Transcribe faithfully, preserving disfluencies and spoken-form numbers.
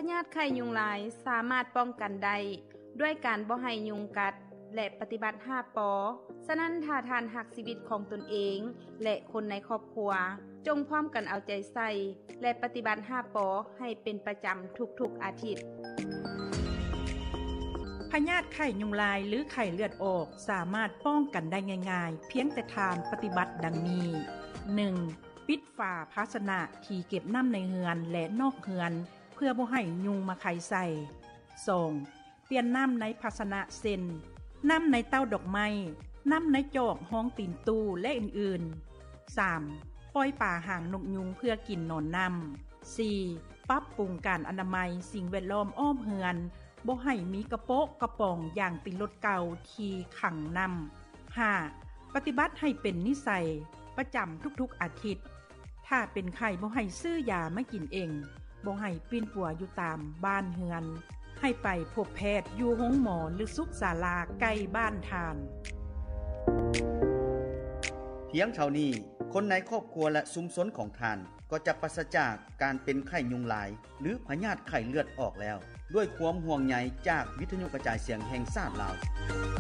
ยาธิไข้ยุงลายสามารถป้องกันได้ด้วยการบ่ให้ยุงกัดและปฏิบัติห้าปอฉะนั้นถ้าทานหักชีวิตของตนเองและคนในครอบครัวจงพร้อมกันเอาใจใส่และปฏิบัติห้าปอให้เป็นประจำทุกๆอาทิตย์พยาธิไข้ยุงลายหรือไข้เลือดออกสามารถป้องกันได้ง่ายๆเพียงแต่ทานปฏิบัติดังนี้ หนึ่ง. ปิดฝาภาชนะที่เก็บน้ำในเฮือนและนอกเฮือนเพื่อบ่ให้ยุงมาไข่ใส่ สอง. เปลี่ยนน้ำในภาชนะเช่นน้ำในเต้าดอกไม้น้ำในจอกห้องตีนตู้และอื่นๆ สาม. ปล่อยป่าห่างนกยุงเพื่อกินนอนน้ำ สี่. ปรับปรุงการอนามัยสิ่งแวดล้อมอ้อมเฮือนบ่ให้มีกระโปะกระป๋องอย่างติดรถเก่าที่ขังน้ำ ห้า. ปฏิบัติให้เป็นนิสัยประจำทุกๆอาทิตย์ถ้าเป็นไข้บ่ให้ซื้อยามากินเองบ่ให้ปีนปัวอยู่ตามบ้านเฮือนให้ไปพบแพทย์อยู่โรงหมอหรือสุขศาลาใกล้บ้านทานเพียงเท่านี้คนในครอบครัวและชุมชนของทานก็จะปราศจากการเป็นไข้ยุงลายหรือพยาธิไข้เลือดออกแล้วด้วยความห่วงใยจากวิทยุกระจายเสียงแห่งชาติลาว